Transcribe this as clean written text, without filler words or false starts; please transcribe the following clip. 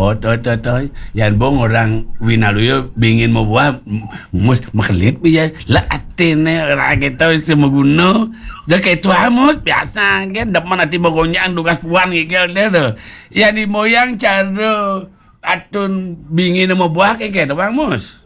Toy. Yan bong orang Winaluyo bingin mo buha mus makalit biya la atin ra kita sumuguno da kay tuamos biasa kan dapat nanti bagonya ang dugas puan ngigel deh yan di moyang cara atun bingin mo buha kay bang mus